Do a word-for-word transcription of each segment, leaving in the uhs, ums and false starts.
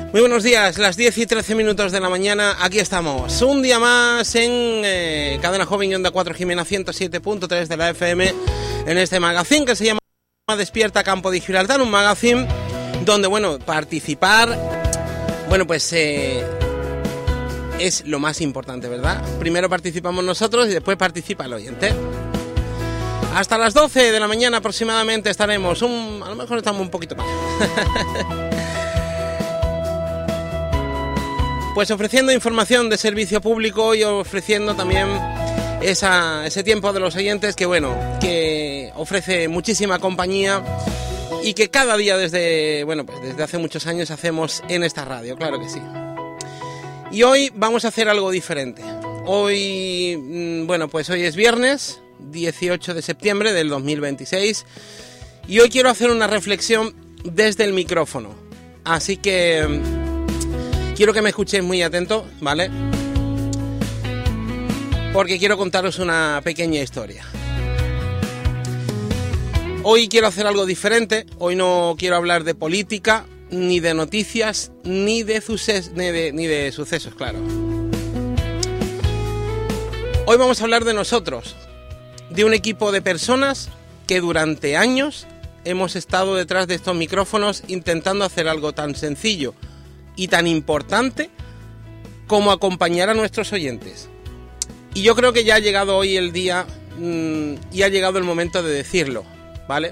Muy buenos días, las diez y trece minutos de la mañana, aquí estamos, un día más en eh, Cadena Joven y Onda cuatro Jimena ciento siete punto tres de la F M, en este magazine que se llama Despierta Campo de Gibraltar, un magazine donde, bueno, participar, bueno, pues eh, es lo más importante, ¿verdad? Primero participamos nosotros y después participa el oyente. Hasta las doce de la mañana aproximadamente estaremos, un, a lo mejor estamos un poquito más. Pues ofreciendo información de servicio público y ofreciendo también esa, ese tiempo de los oyentes que, bueno, que ofrece muchísima compañía y que cada día desde, bueno, pues desde hace muchos años hacemos en esta radio, claro que sí. Y hoy vamos a hacer algo diferente. Hoy, bueno, pues hoy es viernes, dieciocho de septiembre del dos mil veintiséis, y hoy quiero hacer una reflexión desde el micrófono. Así que quiero que me escuchéis muy atento, ¿vale? Porque quiero contaros una pequeña historia. Hoy quiero hacer algo diferente. Hoy no quiero hablar de política, ni de noticias, ni de, suces- ni de, ni de sucesos, claro. Hoy vamos a hablar de nosotros, de un equipo de personas que durante años hemos estado detrás de estos micrófonos intentando hacer algo tan sencillo y tan importante como acompañar a nuestros oyentes. Y yo creo que ya ha llegado hoy el día mmm, y ha llegado el momento de decirlo, ¿vale?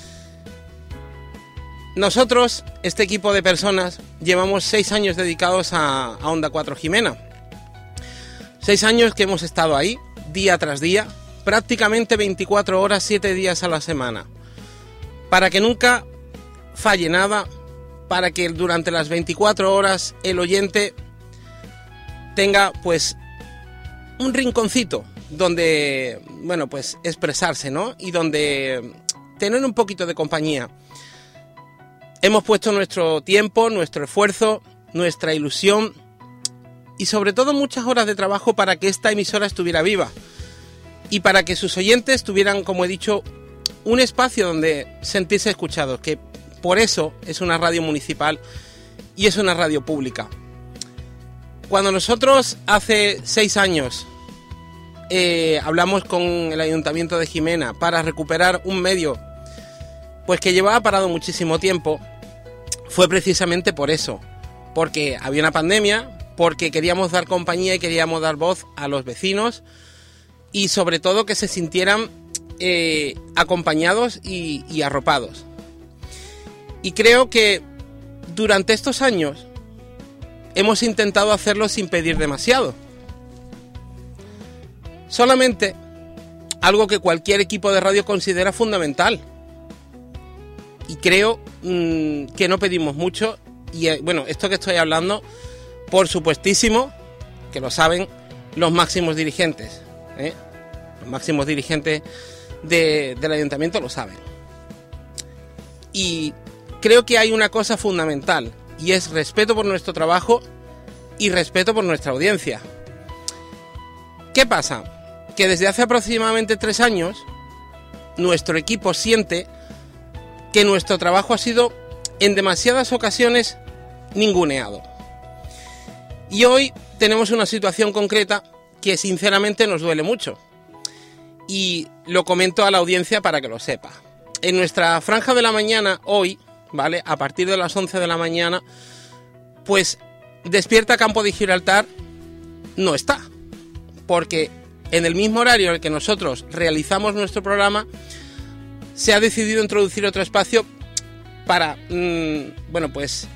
Nosotros, este equipo de personas, llevamos seis años dedicados a, a Onda cuatro Jimena. Seis años que hemos estado ahí, día tras día, prácticamente veinticuatro horas, siete días a la semana, para que nunca falle nada, para que durante las veinticuatro horas el oyente tenga pues un rinconcito donde, bueno, pues expresarse, ¿no? Y donde tener un poquito de compañía. Hemos puesto nuestro tiempo, nuestro esfuerzo, nuestra ilusión y sobre todo muchas horas de trabajo para que esta emisora estuviera viva y para que sus oyentes tuvieran, como he dicho, un espacio donde sentirse escuchados, que por eso es una radio municipal y es una radio pública. Cuando nosotros hace seis años eh, hablamos con el Ayuntamiento de Jimena para recuperar un medio pues que llevaba parado muchísimo tiempo, fue precisamente por eso, porque había una pandemia, porque queríamos dar compañía y queríamos dar voz a los vecinos y sobre todo que se sintieran eh, acompañados y, y arropados. Y creo que durante estos años hemos intentado hacerlo sin pedir demasiado. Solamente algo que cualquier equipo de radio considera fundamental. Y creo mmm, que no pedimos mucho. Y eh, bueno, esto que estoy hablando, por supuestísimo, que lo saben los máximos dirigentes. ¿eh? Los máximos dirigentes de, del ayuntamiento lo saben. Y creo que hay una cosa fundamental, y es respeto por nuestro trabajo y respeto por nuestra audiencia. ¿Qué pasa? Que desde hace aproximadamente tres años, nuestro equipo siente que nuestro trabajo ha sido, en demasiadas ocasiones, ninguneado. Y hoy tenemos una situación concreta que sinceramente nos duele mucho. Y lo comento a la audiencia para que lo sepa. En nuestra franja de la mañana, hoy, ¿vale? A partir de las once de la mañana, pues Despierta Campo de Gibraltar no está, porque en el mismo horario en el que nosotros realizamos nuestro programa se ha decidido introducir otro espacio para, mmm, bueno, pues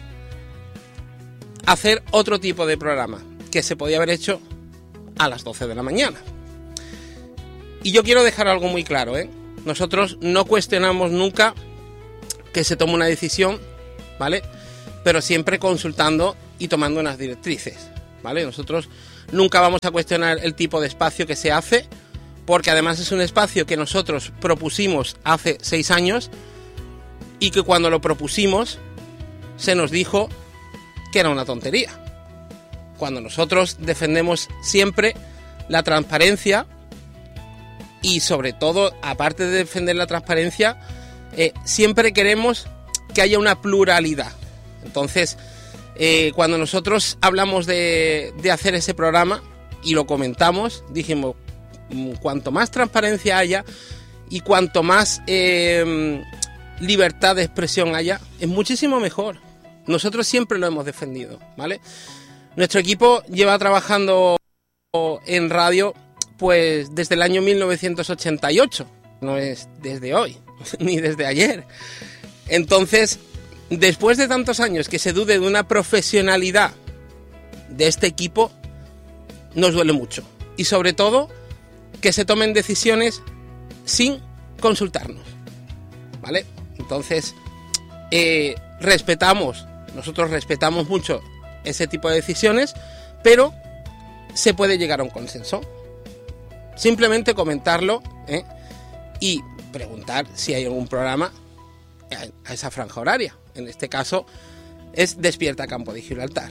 hacer otro tipo de programa que se podía haber hecho a las doce de la mañana. Y yo quiero dejar algo muy claro, ¿eh? Nosotros no cuestionamos nunca que se tome una decisión, ¿vale? Pero siempre consultando y tomando unas directrices, ¿vale? Nosotros nunca vamos a cuestionar el tipo de espacio que se hace, porque además es un espacio que nosotros propusimos hace seis años y que cuando lo propusimos se nos dijo que era una tontería. Cuando nosotros defendemos siempre la transparencia y sobre todo, aparte de defender la transparencia, eh, siempre queremos que haya una pluralidad. Entonces, Eh, cuando nosotros hablamos de, de hacer ese programa y lo comentamos, dijimos, cuanto más transparencia haya y cuanto más eh, libertad de expresión haya, es muchísimo mejor. Nosotros siempre lo hemos defendido, ¿vale? Nuestro equipo lleva trabajando en radio pues desde el año mil novecientos ochenta y ocho, no es desde hoy, ni desde ayer. Entonces, después de tantos años que se dude de una profesionalidad de este equipo, nos duele mucho. Y sobre todo, que se tomen decisiones sin consultarnos, ¿vale? Entonces, eh, respetamos, nosotros respetamos mucho ese tipo de decisiones, pero se puede llegar a un consenso. Simplemente comentarlo, ¿eh? Y preguntar si hay algún programa a esa franja horaria. En este caso es Despierta Campo de Gibraltar.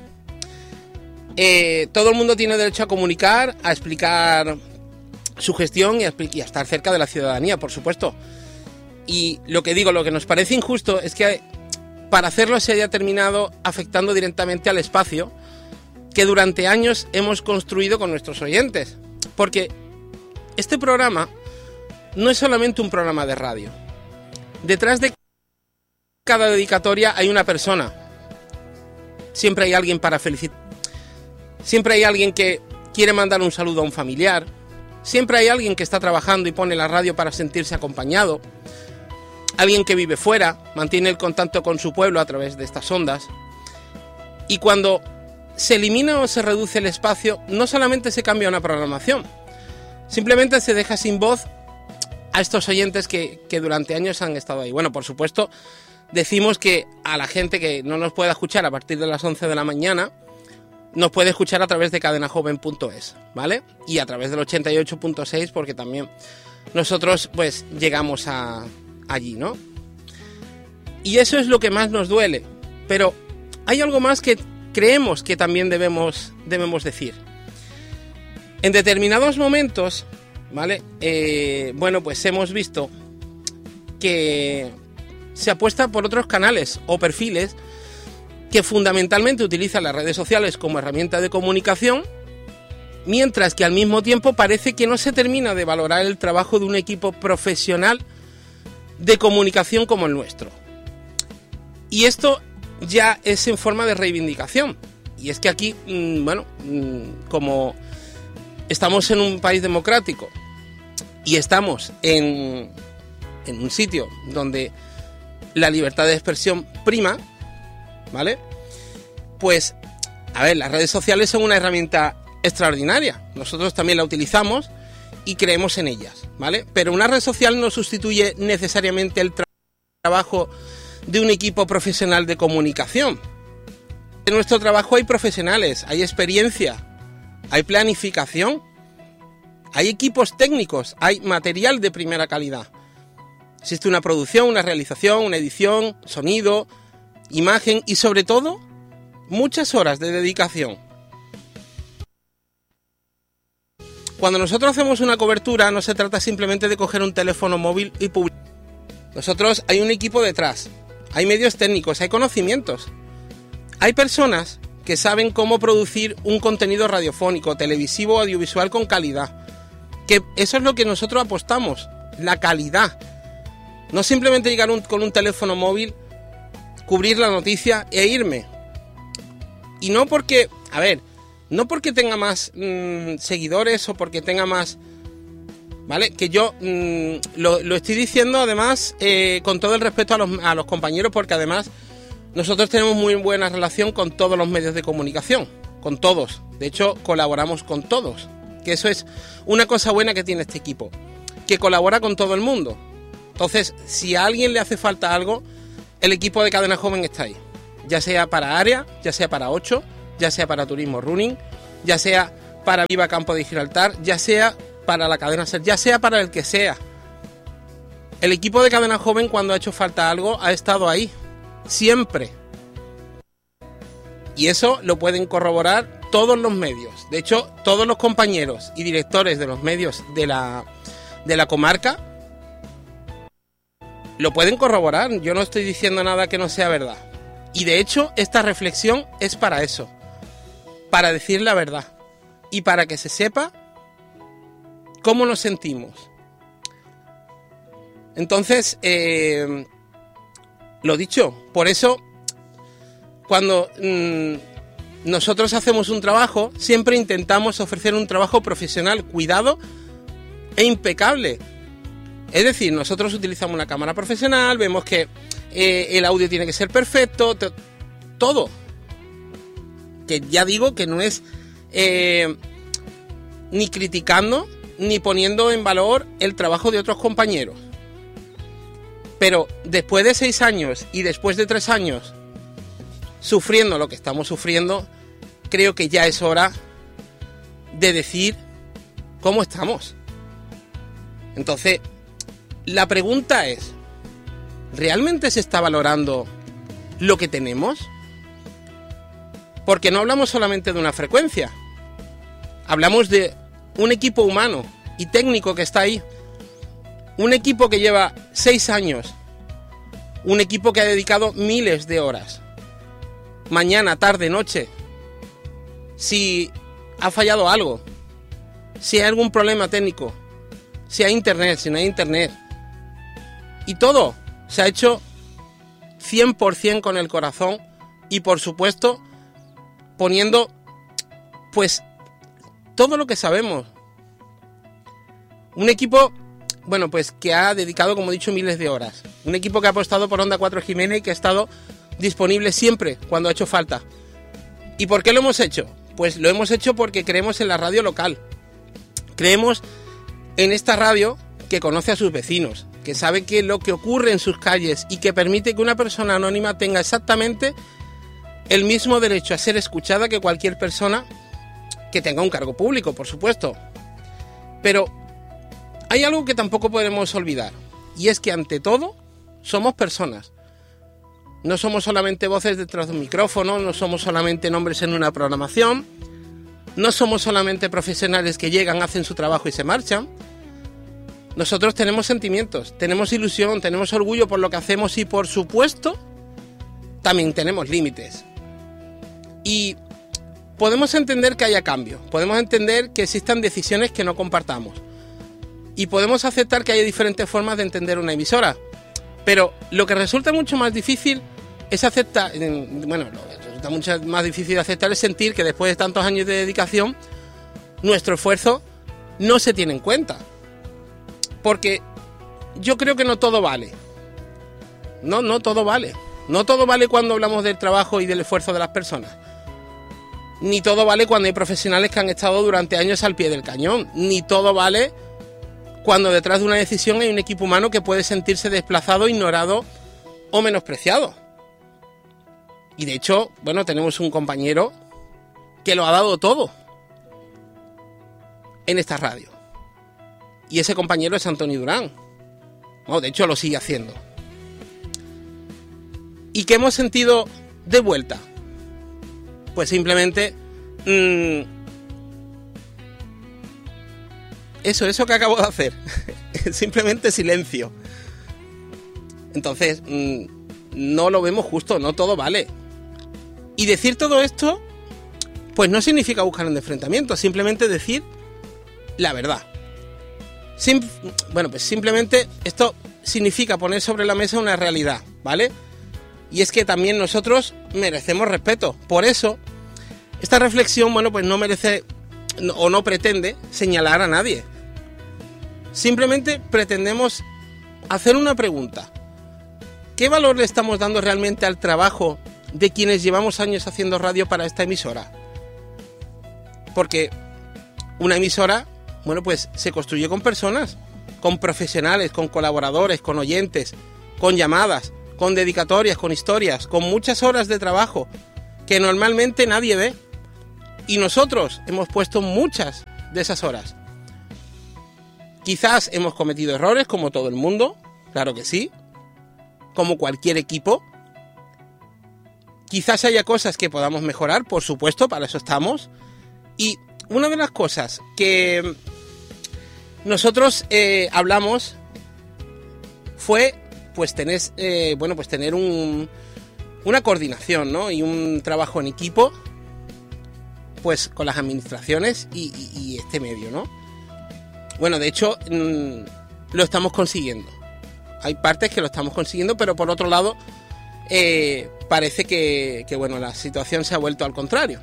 Eh, todo el mundo tiene derecho a comunicar, a explicar su gestión y a, y a estar cerca de la ciudadanía, por supuesto. Y lo que digo, lo que nos parece injusto es que para hacerlo se haya terminado afectando directamente al espacio que durante años hemos construido con nuestros oyentes. Porque este programa no es solamente un programa de radio. Detrás de cada dedicatoria hay una persona. Siempre hay alguien para felicitar. Siempre hay alguien que quiere mandar un saludo a un familiar. Siempre hay alguien que está trabajando y pone la radio para sentirse acompañado. Alguien que vive fuera, mantiene el contacto con su pueblo a través de estas ondas. Y cuando se elimina o se reduce el espacio, no solamente se cambia una programación, simplemente se deja sin voz a estos oyentes que, que durante años han estado ahí. Bueno, por supuesto, decimos que a la gente que no nos pueda escuchar a partir de las once de la mañana, nos puede escuchar a través de cadena joven punto es, ¿vale? Y a través del ochenta y ocho punto seis, porque también nosotros pues llegamos a allí, ¿no? Y eso es lo que más nos duele. Pero hay algo más que creemos que también debemos, debemos decir. En determinados momentos, ¿vale? Eh, bueno, pues hemos visto que se apuesta por otros canales o perfiles que fundamentalmente utilizan las redes sociales como herramienta de comunicación, mientras que al mismo tiempo parece que no se termina de valorar el trabajo de un equipo profesional de comunicación como el nuestro. Y esto ya es en forma de reivindicación. Y es que aquí, mmm, bueno, mmm, como estamos en un país democrático y estamos en, en un sitio donde la libertad de expresión prima, ¿vale? Pues, a ver, las redes sociales son una herramienta extraordinaria. Nosotros también la utilizamos y creemos en ellas, ¿vale? Pero una red social no sustituye necesariamente el tra- trabajo de un equipo profesional de comunicación. En nuestro trabajo hay profesionales, hay experiencia, hay planificación, hay equipos técnicos, hay material de primera calidad. Existe una producción, una realización, una edición, sonido, imagen y sobre todo muchas horas de dedicación. Cuando nosotros hacemos una cobertura no se trata simplemente de coger un teléfono móvil y publicar. Nosotros hay un equipo detrás, hay medios técnicos, hay conocimientos. Hay personas que saben cómo producir un contenido radiofónico, televisivo o audiovisual con calidad. Que eso es lo que nosotros apostamos, la calidad. No simplemente llegar un, con un teléfono móvil, cubrir la noticia e irme. Y no porque, a ver, no porque tenga más mmm, seguidores o porque tenga más... ¿Vale? Que yo mmm, lo, lo estoy diciendo además eh, con todo el respeto a los, a los compañeros, porque además nosotros tenemos muy buena relación con todos los medios de comunicación, con todos. De hecho, colaboramos con todos. Que eso es una cosa buena que tiene este equipo, que colabora con todo el mundo. Entonces, si a alguien le hace falta algo, el equipo de Cadena Joven está ahí. Ya sea para Área, ya sea para ocho, ya sea para Turismo Running, ya sea para Viva Campo de Gibraltar, ya sea para la cadena SER, ya sea para el que sea. El equipo de Cadena Joven, cuando ha hecho falta algo, ha estado ahí. Siempre. Y eso lo pueden corroborar todos los medios. De hecho, todos los compañeros y directores de los medios de la, de la comarca lo pueden corroborar. Yo no estoy diciendo nada que no sea verdad. Y de hecho, esta reflexión es para eso, para decir la verdad y para que se sepa cómo nos sentimos. Entonces, eh, lo dicho, por eso, cuando mmm, nosotros hacemos un trabajo, siempre intentamos ofrecer un trabajo profesional, cuidado e impecable. Es decir, nosotros utilizamos una cámara profesional, vemos que eh, el audio tiene que ser perfecto, t- todo. Que ya digo que no es eh, ni criticando ni poniendo en valor el trabajo de otros compañeros. Pero después de seis años y después de tres años sufriendo lo que estamos sufriendo, creo que ya es hora de decir cómo estamos. Entonces, la pregunta es, ¿realmente se está valorando lo que tenemos? Porque no hablamos solamente de una frecuencia, hablamos de un equipo humano y técnico que está ahí, un equipo que lleva seis años, un equipo que ha dedicado miles de horas, mañana, tarde, noche. Si ha fallado algo, si hay algún problema técnico, si hay internet, si no hay internet, y todo se ha hecho cien por ciento con el corazón y, por supuesto, poniendo pues todo lo que sabemos. Un equipo, bueno, pues que ha dedicado, como he dicho, miles de horas. Un equipo que ha apostado por Onda cuatro Jimena y que ha estado disponible siempre cuando ha hecho falta. ¿Y por qué lo hemos hecho? Pues lo hemos hecho porque creemos en la radio local. Creemos en esta radio que conoce a sus vecinos, que sabe que lo que ocurre en sus calles y que permite que una persona anónima tenga exactamente el mismo derecho a ser escuchada que cualquier persona que tenga un cargo público, por supuesto. Pero hay algo que tampoco podemos olvidar, y es que ante todo somos personas. No somos solamente voces detrás de un micrófono, no somos solamente nombres en una programación, no somos solamente profesionales que llegan, hacen su trabajo y se marchan. Nosotros tenemos sentimientos, tenemos ilusión, tenemos orgullo por lo que hacemos y, por supuesto, también tenemos límites. Y podemos entender que haya cambio, podemos entender que existan decisiones que no compartamos y podemos aceptar que haya diferentes formas de entender una emisora. Pero lo que resulta mucho más difícil es aceptar, bueno, lo que resulta mucho más difícil de aceptar es sentir que después de tantos años de dedicación, nuestro esfuerzo no se tiene en cuenta. Porque yo creo que no todo vale. No, no todo vale. No todo vale cuando hablamos del trabajo y del esfuerzo de las personas. Ni todo vale cuando hay profesionales que han estado durante años al pie del cañón. Ni todo vale cuando detrás de una decisión hay un equipo humano que puede sentirse desplazado, ignorado o menospreciado. Y de hecho, bueno, tenemos un compañero que lo ha dado todo en esta radio. Y ese compañero es Antonio Durán. No, de hecho, lo sigue haciendo. ¿Y qué hemos sentido de vuelta? Pues simplemente mmm, eso, eso que acabo de hacer. Simplemente silencio. Entonces, mmm, no lo vemos justo, no todo vale. Y decir todo esto, pues no significa buscar un enfrentamiento, simplemente decir la verdad. Sim- bueno, pues simplemente esto significa poner sobre la mesa una realidad, ¿vale? Y es que también nosotros merecemos respeto. Por eso, esta reflexión, bueno, pues no merece no, o no pretende señalar a nadie. Simplemente pretendemos hacer una pregunta. ¿Qué valor le estamos dando realmente al trabajo de quienes llevamos años haciendo radio para esta emisora? Porque una emisora, bueno, pues se construye con personas, con profesionales, con colaboradores, con oyentes, con llamadas, con dedicatorias, con historias, con muchas horas de trabajo que normalmente nadie ve. Y nosotros hemos puesto muchas de esas horas. Quizás hemos cometido errores, como todo el mundo, claro que sí, como cualquier equipo. Quizás haya cosas que podamos mejorar, por supuesto, para eso estamos. Y una de las cosas que nosotros eh, hablamos fue pues tener, eh, bueno, pues tener un, una coordinación, ¿no? Y un trabajo en equipo, pues con las administraciones y, y, y este medio, ¿no? Bueno, de hecho, mmm, lo estamos consiguiendo. Hay partes que lo estamos consiguiendo, pero por otro lado, eh, parece que, que, bueno, la situación se ha vuelto al contrario.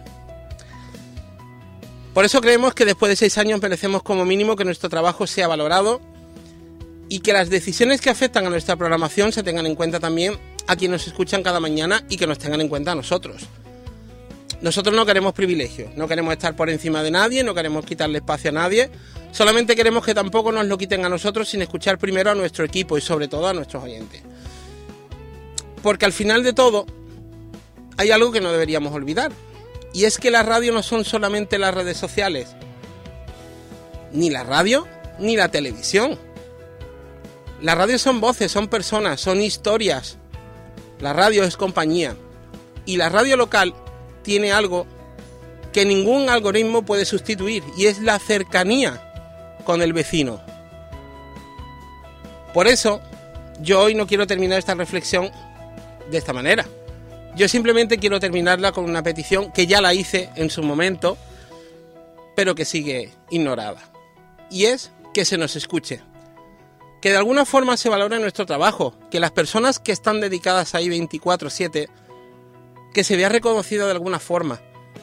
Por eso creemos que después de seis años merecemos como mínimo que nuestro trabajo sea valorado y que las decisiones que afectan a nuestra programación se tengan en cuenta también a quienes nos escuchan cada mañana y que nos tengan en cuenta a nosotros. Nosotros no queremos privilegios, no queremos estar por encima de nadie, no queremos quitarle espacio a nadie, solamente queremos que tampoco nos lo quiten a nosotros sin escuchar primero a nuestro equipo y sobre todo a nuestros oyentes. Porque al final de todo hay algo que no deberíamos olvidar, y es que la radio no son solamente las redes sociales, ni la radio ni la televisión. La radio son voces, son personas, son historias. La radio es compañía. Y la radio local tiene algo que ningún algoritmo puede sustituir, y es la cercanía con el vecino. Por eso, yo hoy no quiero terminar esta reflexión de esta manera. Yo simplemente quiero terminarla con una petición que ya la hice en su momento, pero que sigue ignorada. Y es que se nos escuche. Que de alguna forma se valore nuestro trabajo, que las personas que están dedicadas ahí veinticuatro siete, que se vea reconocido de alguna forma.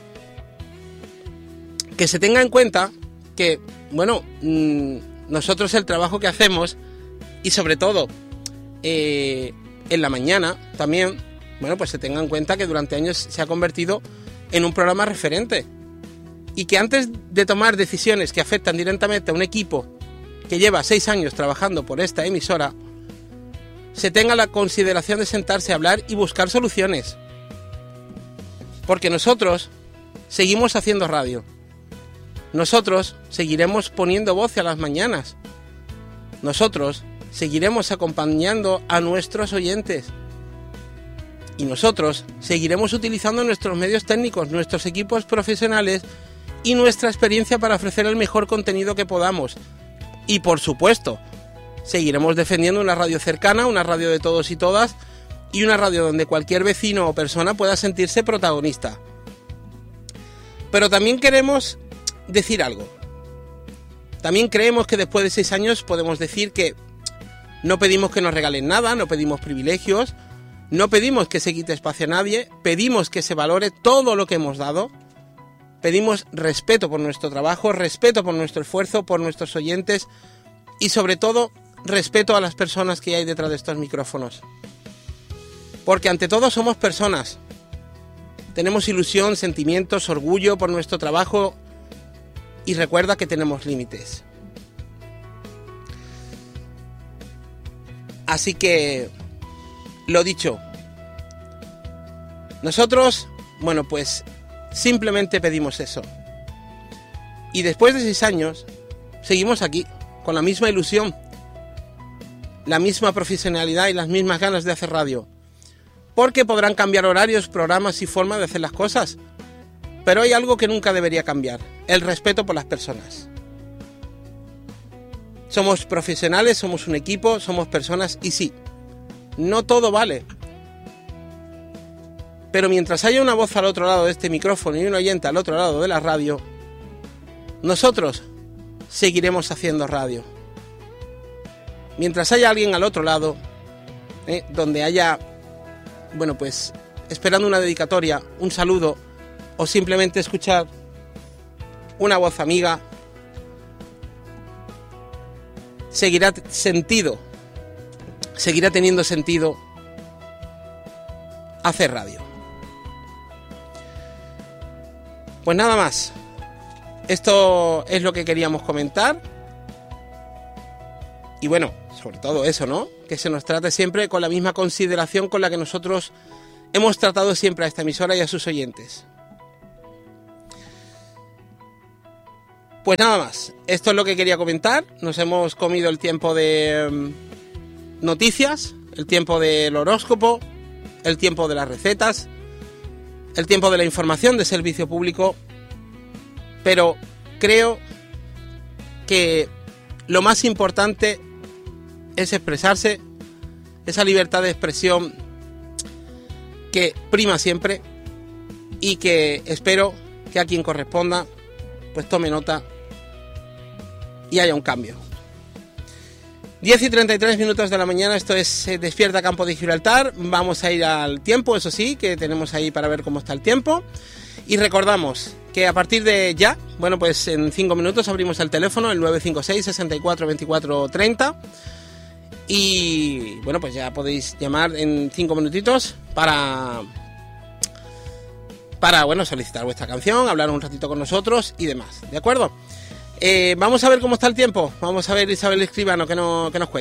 Que se tenga en cuenta que, bueno, mmm, nosotros el trabajo que hacemos, y sobre todo eh, en la mañana también, bueno, pues se tenga en cuenta que durante años se ha convertido en un programa referente. Y que antes de tomar decisiones que afectan directamente a un equipo que lleva seis años trabajando por esta emisora, se tenga la consideración de sentarse a hablar y buscar soluciones. Porque nosotros seguimos haciendo radio. Nosotros seguiremos poniendo voz a las mañanas. Nosotros seguiremos acompañando a nuestros oyentes. Y nosotros seguiremos utilizando nuestros medios técnicos, nuestros equipos profesionales y nuestra experiencia para ofrecer el mejor contenido que podamos. Y por supuesto, seguiremos defendiendo una radio cercana, una radio de todos y todas, y una radio donde cualquier vecino o persona pueda sentirse protagonista. Pero también queremos decir algo. También creemos que después de seis años podemos decir que no pedimos que nos regalen nada, no pedimos privilegios, no pedimos que se quite espacio a nadie, pedimos que se valore todo lo que hemos dado, pedimos respeto por nuestro trabajo, respeto por nuestro esfuerzo, por nuestros oyentes y sobre todo respeto a las personas que hay detrás de estos micrófonos. Porque ante todo somos personas, tenemos ilusión, sentimientos, orgullo por nuestro trabajo y recuerda que tenemos límites. Así que, lo dicho, nosotros, bueno, pues simplemente pedimos eso. Y después de seis años, seguimos aquí, con la misma ilusión, la misma profesionalidad y las mismas ganas de hacer radio. Porque podrán cambiar horarios, programas y forma de hacer las cosas. Pero hay algo que nunca debería cambiar, el respeto por las personas. Somos profesionales, somos un equipo, somos personas y sí, no todo vale. Pero mientras haya una voz al otro lado de este micrófono y un oyente al otro lado de la radio, nosotros seguiremos haciendo radio. Mientras haya alguien al otro lado, eh, donde haya, bueno, pues esperando una dedicatoria, un saludo o simplemente escuchar una voz amiga, seguirá sentido, seguirá teniendo sentido hacer radio. Pues nada más. Esto es lo que queríamos comentar. Y bueno, sobre todo eso, ¿no? Que se nos trate siempre con la misma consideración con la que nosotros hemos tratado siempre a esta emisora y a sus oyentes. Pues nada más. Esto es lo que quería comentar. Nos hemos comido el tiempo de um, noticias, el tiempo del horóscopo, el tiempo de las recetas, el tiempo de la información de servicio público, pero creo que lo más importante es expresarse, esa libertad de expresión que prima siempre y que espero que a quien corresponda pues tome nota y haya un cambio. diez y treinta y tres minutos de la mañana, esto es eh, Despierta Campo de Gibraltar. Vamos a ir al tiempo, eso sí, que tenemos ahí para ver cómo está el tiempo. Y recordamos que a partir de ya, bueno, pues en cinco minutos abrimos el teléfono, el nueve cinco seis, sesenta y cuatro, veinticuatro, treinta. Y bueno, pues ya podéis llamar en cinco minutitos para, para bueno, solicitar vuestra canción, hablar un ratito con nosotros y demás, ¿de acuerdo? Eh, vamos a ver cómo está el tiempo. Vamos a ver Isabel Escribano que, no, que nos cuenta.